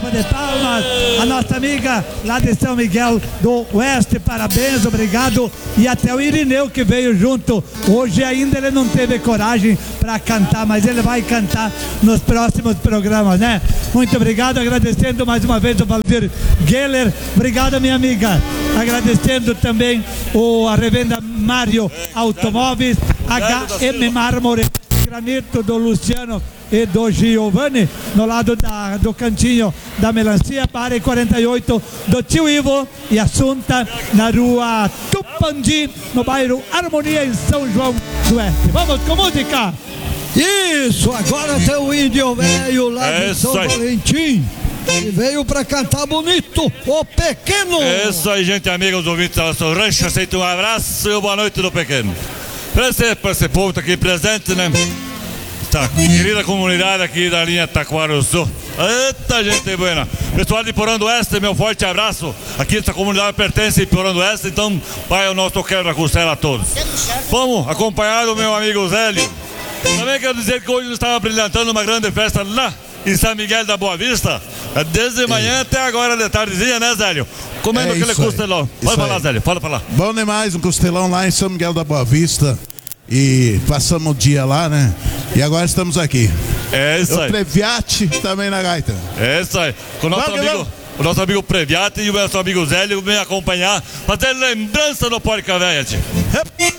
salva de palmas. A nossa amiga lá de São Miguel do Oeste, parabéns, obrigado. E até o Irineu que veio junto. Hoje ainda ele não teve coragem para cantar, mas ele vai cantar nos próximos programas, né? Muito obrigado, agradecendo mais uma vez o Valdir Geller. Obrigado, minha amiga. Agradecendo também a revenda Mário Automóveis, HM Mármore, granito do Luciano e do Giovanni, no lado do cantinho da melancia, para 48 do Tio Ivo e Assunta, na rua Tupandi, no bairro Harmonia, em São João do Oeste. Vamos com música! Isso, agora tem o índio velho lá de São Valentim, que veio pra cantar bonito, o Pequeno. É isso aí, gente amiga, os ouvintes da nossa rancho, aceito um abraço e uma boa noite do Pequeno. Para esse povo que tá aqui presente, né? Tá, querida comunidade aqui da linha Taquarussu. Eita, gente boa. Pessoal de Porão do Oeste, meu forte abraço. Aqui essa comunidade pertence a Porão do Oeste, então vai o nosso quero da costela a todos. Vamos acompanhar o meu amigo Zélio. Também quero dizer que hoje nós estamos brilhantando uma grande festa lá em São Miguel da Boa Vista, desde manhã até agora de tardezinha, né, Zélio? Comendo aquele costelão. Pode falar, Zélio, fala pra lá. Bom demais, um costelão lá em São Miguel da Boa Vista. E passamos o dia lá, né? E agora estamos aqui. É isso aí. O Previati também na gaita. É isso aí. Com o nosso amigo Previati e o nosso amigo Zélio vem acompanhar, fazer lembrança no Porca Véia, tio.